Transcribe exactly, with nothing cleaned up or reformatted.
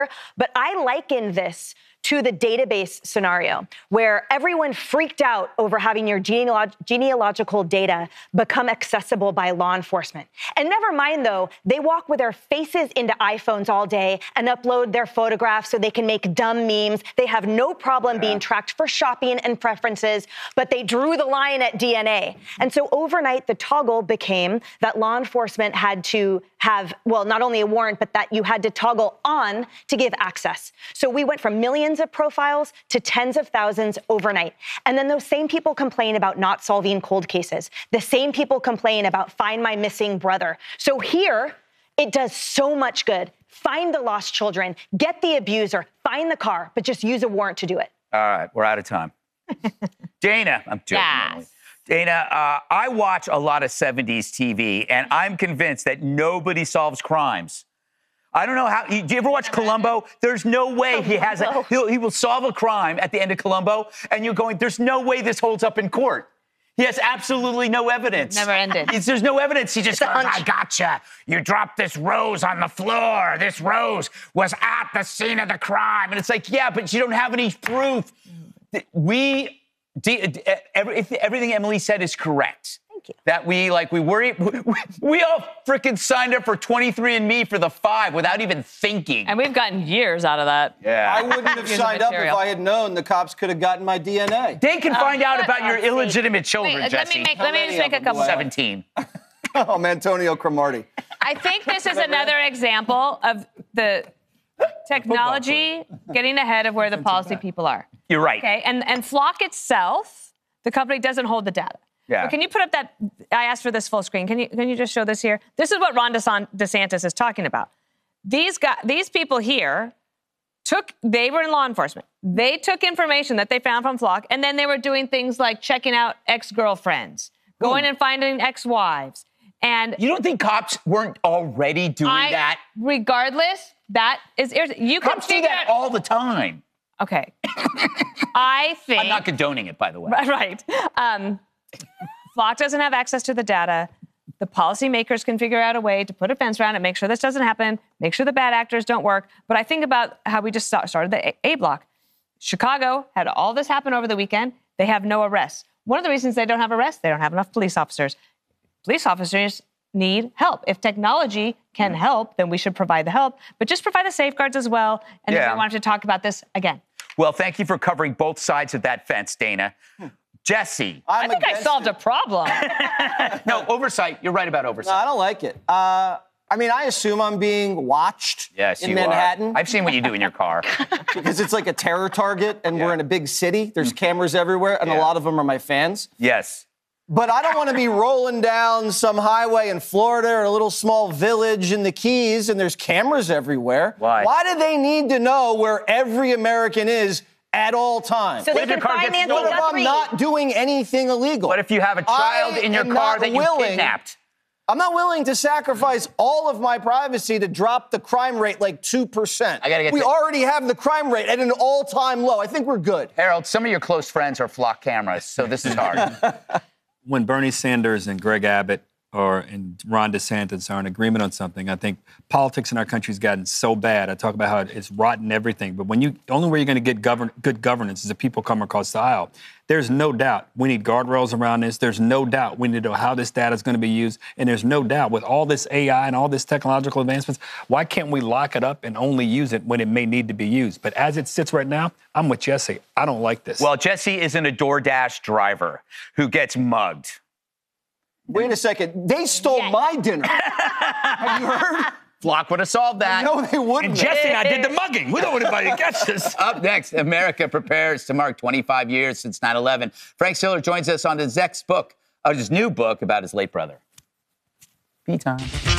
But I liken this to the database scenario where everyone freaked out over having your genealog- genealogical data become accessible by law enforcement. And never mind, though, they walk with their faces into iPhones all day and upload their photographs so they can make dumb memes. They have no problem yeah. being tracked for shopping and preferences, but they drew the line at D N A. And so overnight, the toggle became that law enforcement had to have, well, not only a warrant, but that you had to toggle on to give access. So we went from millions of profiles to tens of thousands overnight. And then those same people complain about not solving cold cases. The same people complain about find my missing brother. So here, it does so much good. Find the lost children, get the abuser, find the car, but just use a warrant to do it. All right, we're out of time. Dana, I'm joking. Yes. Dana, uh, I watch a lot of seventies T V, and I'm convinced that nobody solves crimes. I don't know how. Do you ever watch Columbo? There's no way he has a. He'll, he will solve a crime at the end of Columbo, and you're going, there's no way this holds up in court. He has absolutely no evidence. Never ended. It's, there's no evidence. He just goes, I gotcha. You dropped this rose on the floor. This rose was at the scene of the crime. And it's like, yeah, but you don't have any proof. We, everything Emily said is correct. Thank you. That we, like, we worry. We, we all freaking signed up for twenty-three and me for the five without even thinking. And we've gotten years out of that. Yeah. I wouldn't have signed up if I had known the cops could have gotten my D N A. They can Oh, find out about your see. illegitimate children, Wait, Jesse. Let me make, How let me many just make a of them couple. do I have? seventeen. Oh, I'm Antonio Cromartie. I think this is another example of the technology getting ahead of where the policy people are. You're right. Okay, and, and Flock itself, the company doesn't hold the data. Yeah. But can you put up that, I asked for this full screen. Can you can you just show this here? This is what Ron DeSantis is talking about. These guys, these people here took, they were in law enforcement. They took information that they found from Flock, and then they were doing things like checking out ex-girlfriends, going and finding ex-wives. And You don't think cops weren't already doing I, that? regardless, that is, you can Cops do figure that out, all the time. okay. I think. I'm not condoning it, by the way. Right. Um, Flock doesn't have access to the data. The policymakers can figure out a way to put a fence around it, make sure this doesn't happen, make sure the bad actors don't work. But I think about how we just started the A block. Chicago had all this happen over the weekend. They have no arrests. One of the reasons they don't have arrests, they don't have enough police officers. Police officers need help. If technology can help, then we should provide the help, but just provide the safeguards as well. And Yeah. then we wanted to talk about this again. Well, thank you for covering both sides of that fence, Dana. Jesse. I I'm think I against solved it. a problem. No, oversight. You're right about No, oversight. I don't like it. Uh, I mean, I assume I'm being watched Yes, in you Manhattan are. I've seen what you do in your car. because it's like a terror target, and Yeah. we're in a big city. There's cameras everywhere, and Yeah. a lot of them are my fans. Yes. But I don't want to be rolling down some highway in Florida or a little small village in the Keys, and there's cameras everywhere. Why? Why do they need to know where every American is at all times? So What they if your can car find gets Nancy What if I'm Guthrie. not doing anything illegal? What if you have a child I in your am car not that you willing- kidnapped? I'm not willing to sacrifice all of my privacy to drop the crime rate like two percent. I gotta get we to- already have the crime rate at an all-time low. I think we're good. Harold, some of your close friends are Flock cameras, so this is hard. When Bernie Sanders and Greg Abbott or and Ron DeSantis are in agreement on something, I think politics in our country has gotten so bad. I talk about how it's rotten everything, but when you the only way you're going to get govern, good governance is if people come across the aisle. There's no doubt we need guardrails around this. There's no doubt we need to know how this data is going to be used, and there's no doubt with all this A I and all this technological advancements, why can't we lock it up and only use it when it may need to be used? But as it sits right now, I'm with Jesse. I don't like this. Well, Jesse isn't a DoorDash driver who gets mugged. Wait a second. They stole Yeah. my dinner. Have you heard? Flock would have solved that. No, they wouldn't. and Jesse and I did the mugging. We don't want anybody to catch this. Up next, America prepares to mark twenty-five years since nine eleven. Frank Stiller joins us on his next book, uh, his new book about his late brother. Be time.